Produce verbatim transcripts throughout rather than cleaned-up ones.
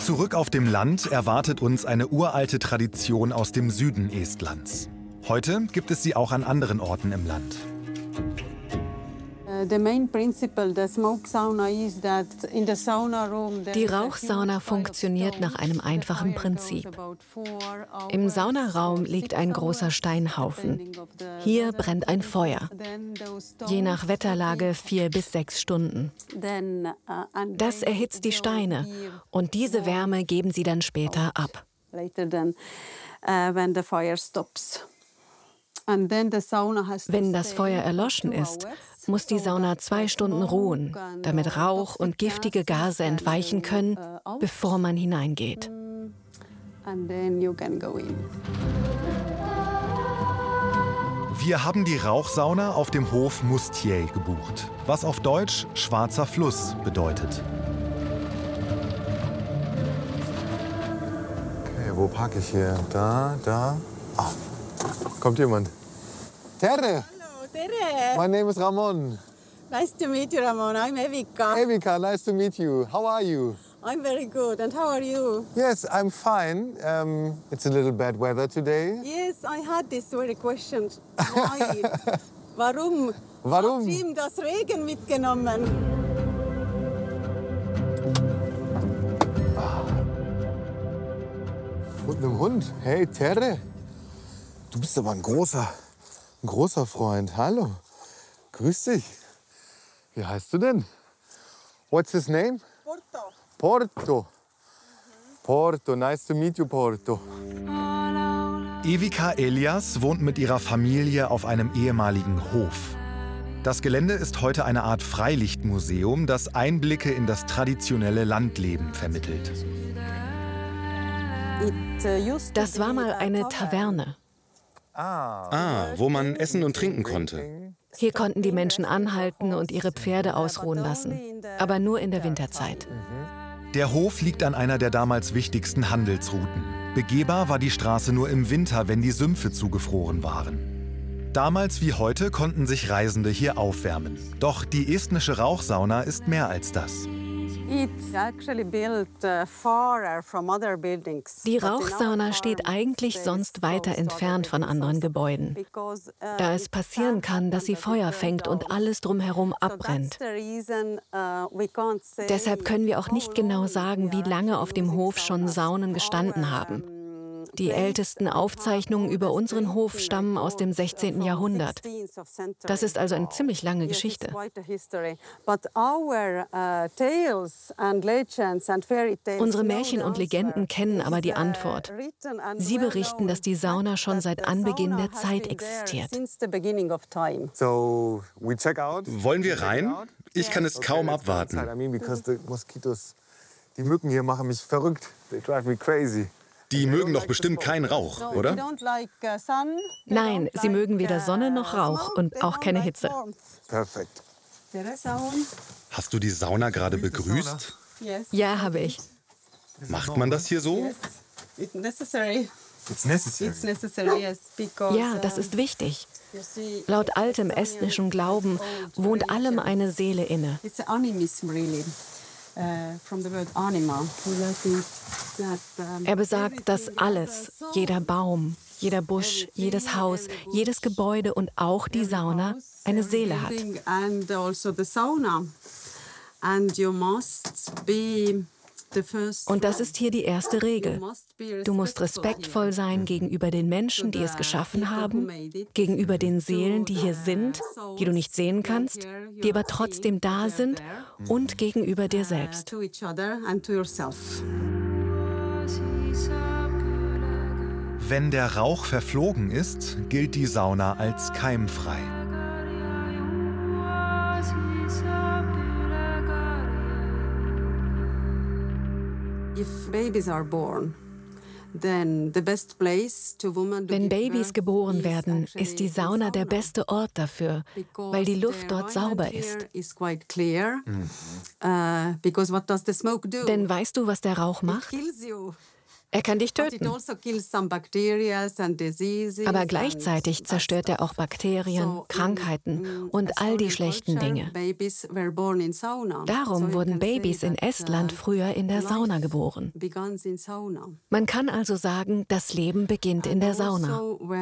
Zurück auf dem Land erwartet uns eine uralte Tradition aus dem Süden Estlands. Heute gibt es sie auch an anderen Orten im Land. Die Rauchsauna funktioniert nach einem einfachen Prinzip. Im Saunaraum liegt ein großer Steinhaufen. Hier brennt ein Feuer. Je nach Wetterlage vier bis sechs Stunden. Das erhitzt die Steine und diese Wärme geben sie dann später ab. Wenn das Feuer erloschen ist, muss die Sauna zwei Stunden ruhen, damit Rauch und giftige Gase entweichen können, bevor man hineingeht. Wir haben die Rauchsauna auf dem Hof Mustier gebucht, was auf Deutsch Schwarzer Fluss bedeutet. Okay, wo parke ich hier? Da, da. Ah, kommt jemand. Terre! Tere. My name is Ramon. Nice to meet you, Ramon. I'm Evika. Evika, nice to meet you. How are you? I'm very good. And how are you? Yes, I'm fine. Um, it's a little bad weather today. Yes, I had this very question. Why? Warum? Warum? Hat ihm das Regen mitgenommen? Und einem Hund. Hey, Terre. Du bist aber ein großer, ein großer Freund. Hallo. Grüß dich. Wie heißt du denn? What's his name? Porto. Porto. Porto. Nice to meet you, Porto. Evika Elias wohnt mit ihrer Familie auf einem ehemaligen Hof. Das Gelände ist heute eine Art Freilichtmuseum, das Einblicke in das traditionelle Landleben vermittelt. Das war mal eine Taverne. Ah, wo man essen und trinken konnte. Hier konnten die Menschen anhalten und ihre Pferde ausruhen lassen, aber nur in der Winterzeit. Der Hof liegt an einer der damals wichtigsten Handelsrouten. Begehbar war die Straße nur im Winter, wenn die Sümpfe zugefroren waren. Damals wie heute konnten sich Reisende hier aufwärmen. Doch die estnische Rauchsauna ist mehr als das. Die Rauchsauna steht eigentlich sonst weiter entfernt von anderen Gebäuden, da es passieren kann, dass sie Feuer fängt und alles drumherum abbrennt. Deshalb können wir auch nicht genau sagen, wie lange auf dem Hof schon Saunen gestanden haben. Die ältesten Aufzeichnungen über unseren Hof stammen aus dem sechzehnten Jahrhundert. Das ist also eine ziemlich lange Geschichte. Unsere Märchen und Legenden kennen aber die Antwort. Sie berichten, dass die Sauna schon seit Anbeginn der Zeit existiert. Wollen wir rein? Ich kann es kaum abwarten. Die Mücken hier machen mich verrückt. They drive me crazy. Die mögen doch bestimmt keinen Rauch, oder? Nein, sie mögen weder Sonne noch Rauch und auch keine Hitze. Perfekt. Hast du die Sauna gerade begrüßt? Ja, habe ich. Macht man das hier so? Ja, das ist wichtig. Laut altem estnischen Glauben wohnt allem eine Seele inne. Er besagt, dass alles, jeder Baum, jeder Busch, jedes Haus, jedes Gebäude und auch die Sauna eine Seele hat. Und das ist hier die erste Regel. Du musst respektvoll sein gegenüber den Menschen, die es geschaffen haben, gegenüber den Seelen, die hier sind, die du nicht sehen kannst, die aber trotzdem da sind, und gegenüber dir selbst. Wenn der Rauch verflogen ist, gilt die Sauna als keimfrei. Wenn Babys geboren werden, ist die Sauna der beste Ort dafür, weil die Luft dort sauber ist. Denn weißt du, was der Rauch macht? Er kann dich töten. Aber gleichzeitig zerstört er auch Bakterien, Krankheiten und all die schlechten Dinge. Darum wurden Babys in Estland früher in der Sauna geboren. Man kann also sagen, das Leben beginnt in der Sauna.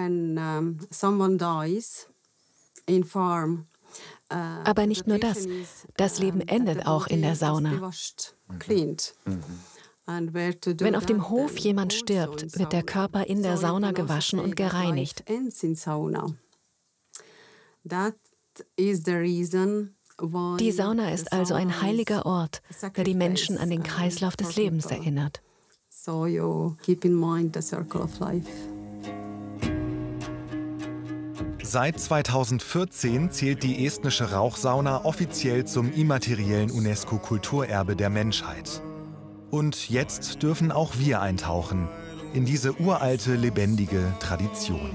Aber nicht nur das, das Leben endet auch in der Sauna. Wenn auf dem Hof jemand stirbt, wird der Körper in der Sauna gewaschen und gereinigt. Die Sauna ist also ein heiliger Ort, der die Menschen an den Kreislauf des Lebens erinnert. Seit zweitausendvierzehn zählt die estnische Rauchsauna offiziell zum immateriellen UNESCO-Kulturerbe der Menschheit. Und jetzt dürfen auch wir eintauchen in diese uralte, lebendige Tradition.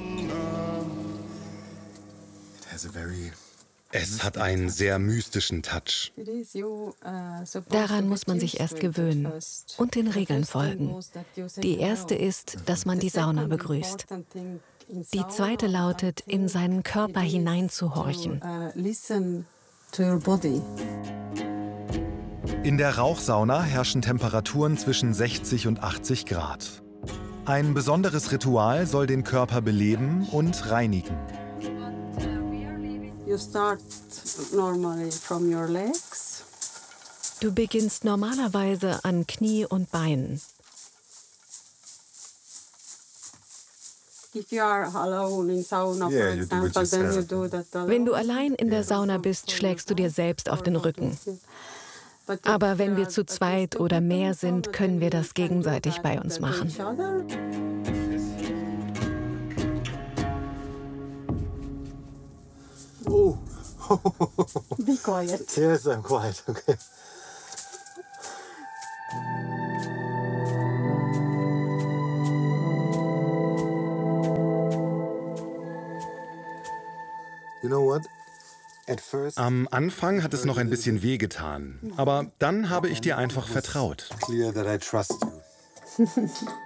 Es hat einen sehr mystischen Touch. Daran muss man sich erst gewöhnen und den Regeln folgen. Die erste ist, dass man die Sauna begrüßt. Die zweite lautet, in seinen Körper hineinzuhorchen. In der Rauchsauna herrschen Temperaturen zwischen sechzig und achtzig Grad. Ein besonderes Ritual soll den Körper beleben und reinigen. Du beginnst normalerweise an Knie und Beinen. Wenn du allein in der Sauna bist, schlägst du dir selbst auf den Rücken. Aber wenn wir zu zweit oder mehr sind, können wir das gegenseitig bei uns machen. Oh. Be quiet. Yes, I'm quiet. Okay. You know what? At first, Am Anfang hat es noch ein bisschen wehgetan, aber dann habe ich dir einfach vertraut. clear that I trust you.